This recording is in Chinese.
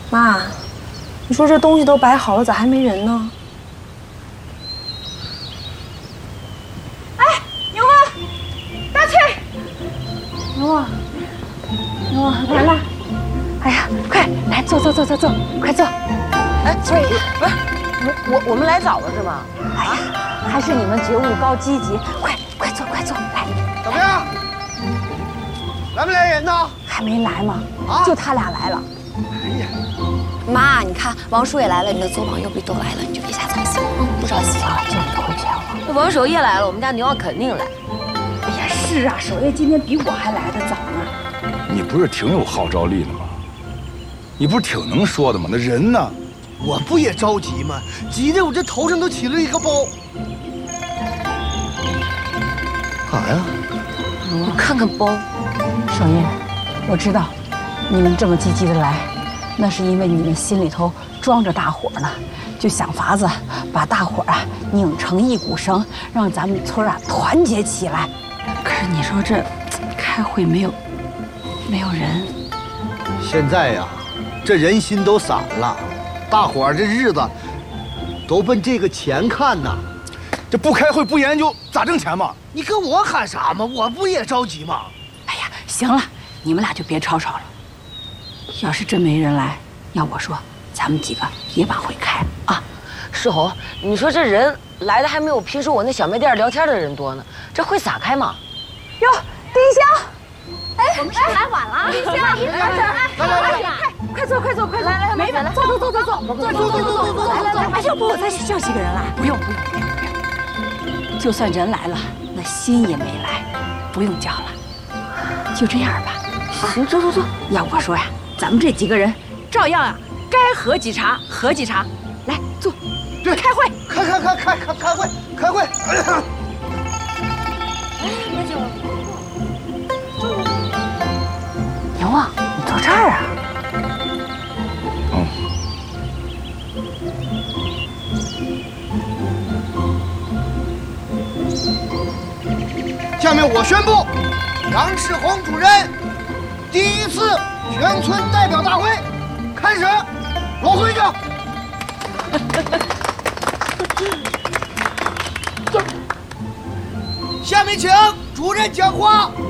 妈，你说这东西都摆好了，咋还没人呢？哎，牛啊，大翠，牛啊，牛啊，来了！哎呀，快来坐，快坐！ 哎，翠，不是，我们来早了是吗？ 哎呀，还是你们觉悟高、积极，快坐，来。 怎么样？来没来人呢？ 还没来吗？啊，就他俩来了。 哎呀， 妈，你看王叔也来了，你的左膀右臂都来了，你就别瞎操心，不着急啊。 就你会卷我。 那王守业来了，我们家牛啊肯定来。 哎呀，是啊，守业今天比我还来的早呢。 你不是挺有号召力的吗？你不是挺能说的吗？那人呢？ 我不也着急吗？急的我这头上都起了一个包。干啥呀？ 你看看包。 守业，我知道，你们这么积极的来，那是因为你们心里头装着大伙呢，就想法子把大伙啊拧成一股绳，让咱们村啊团结起来。可是你说这开会没有人， 现在呀，这人心都散了，大伙儿这日子都奔这个钱看呐。 这不开会不研究咋挣钱嘛？ 你跟我喊啥嘛？我不也着急吗？ 哎呀，行了，你们俩就别吵吵了。要是真没人来，要我说，咱们几个也把会开啊。 世红，你说这人来的还没有平时我那小卖店聊天的人多呢，这会咋开嘛？ 哟，丁香， 哎，我们是来晚了。丁香， 来， 快坐，来，没问了，坐，来，哎呦不，咱需要几个人来？不用，就算人来了，那心也没来，不用叫了，就这样吧。行，坐。要我说呀，咱们这几个人照样啊，该喝几茶喝几茶。来坐， 对， 开会， 开会。 牛啊，你坐这儿啊？ 下面我宣布，杨世宏主任第一次全村代表大会开始。老会长，下面请主任讲话。